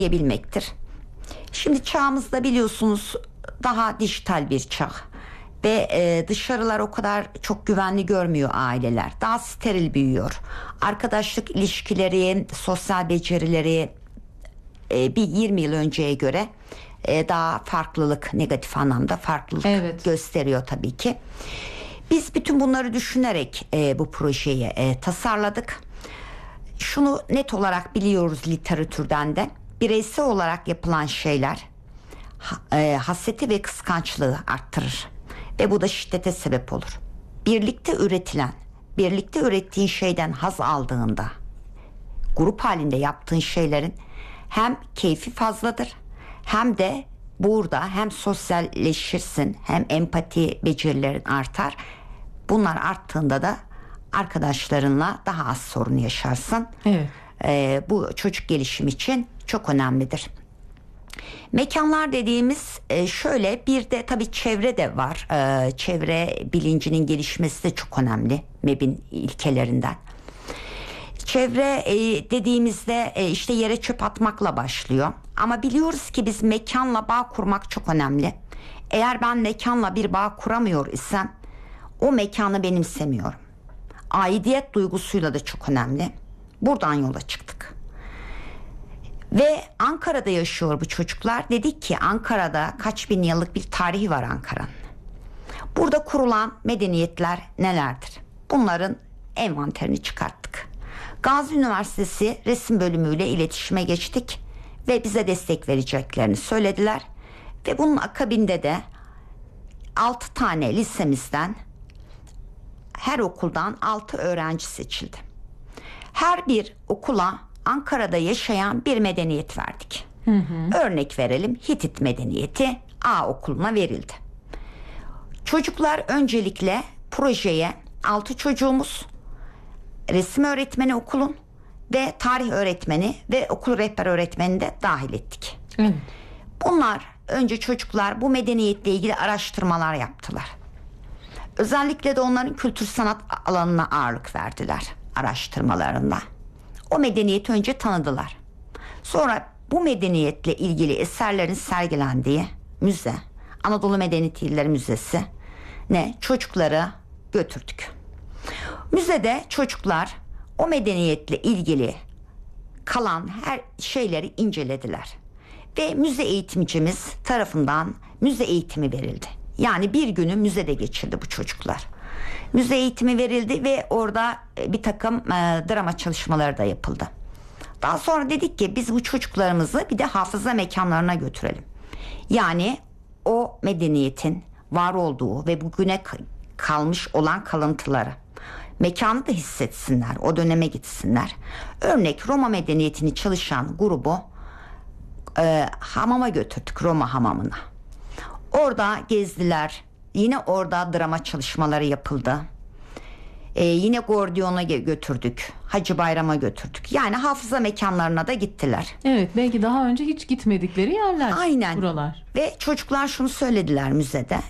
diyebilmektir. Şimdi çağımızda biliyorsunuz daha dijital bir çağ ve dışarılar o kadar çok güvenli görmüyor aileler. Daha steril büyüyor. Arkadaşlık ilişkileri, sosyal becerileri bir 20 yıl önceye göre daha farklılık, negatif anlamda farklılık gösteriyor tabii ki. Biz bütün bunları düşünerek bu projeyi tasarladık. Şunu net olarak biliyoruz literatürden de. Bireysel olarak yapılan şeyler hasreti ve kıskançlığı arttırır. Ve bu da şiddete sebep olur. Birlikte ürettiğin şeyden haz aldığında, grup halinde yaptığın şeylerin hem keyfi fazladır, hem de burada hem sosyalleşirsin, hem empati becerilerin artar. Bunlar arttığında da arkadaşlarınla daha az sorun yaşarsın. Evet. Bu çocuk gelişimi için çok önemlidir. Mekanlar dediğimiz şöyle, bir de tabii çevre de var. Çevre bilincinin gelişmesi de çok önemli MEB'in ilkelerinden. Çevre dediğimizde işte yere çöp atmakla başlıyor. Ama biliyoruz ki biz mekanla bağ kurmak çok önemli. Eğer ben mekanla bir bağ kuramıyor isem o mekanı benimsemiyorum. Aidiyet duygusuyla da çok önemli. Buradan yola çıktık. Ve Ankara'da yaşıyor bu çocuklar. Dedik ki Ankara'da kaç bin yıllık bir tarihi var Ankara'nın. Burada kurulan medeniyetler nelerdir? Bunların envanterini çıkarttık. Gazi Üniversitesi resim bölümüyle iletişime geçtik ve bize destek vereceklerini söylediler. Ve bunun akabinde de 6 tane lisemizden, her okuldan 6 öğrenci seçildi. Her bir okula Ankara'da yaşayan bir medeniyet verdik. Örnek verelim, Hitit medeniyeti A okuluna verildi. Çocuklar öncelikle projeye 6 çocuğumuz, resim öğretmeni okulun ve tarih öğretmeni ve okul rehber öğretmenini de dahil ettik. Evet. Bunlar önce çocuklar bu medeniyetle ilgili araştırmalar yaptılar. Özellikle de onların kültür sanat alanına ağırlık verdiler araştırmalarında. O medeniyeti önce tanıdılar. Sonra bu medeniyetle ilgili eserlerin sergilendiği müze, Anadolu Medeniyet İlleri Müzesi ne çocukları götürdük. Müzede çocuklar o medeniyetle ilgili kalan her şeyleri incelediler. Ve müze eğitimcimiz tarafından müze eğitimi verildi. Yani bir günü müzede geçirdi bu çocuklar. Müze eğitimi verildi ve orada bir takım drama çalışmaları da yapıldı. Daha sonra dedik ki biz bu çocuklarımızı bir de hafıza mekanlarına götürelim. Yani o medeniyetin var olduğu ve bugüne kalmış olan kalıntıları, mekanı da hissetsinler, o döneme gitsinler. Örnek Roma medeniyetini çalışan grubu hamama götürdük, Roma hamamına. Orada gezdiler. Yine orada drama çalışmaları yapıldı. Yine Gordion'a götürdük. Hacı Bayram'a götürdük. Yani hafıza mekanlarına da gittiler. Evet, belki daha önce hiç gitmedikleri yerler. Aynen. Buralar. Ve çocuklar şunu söylediler müzede.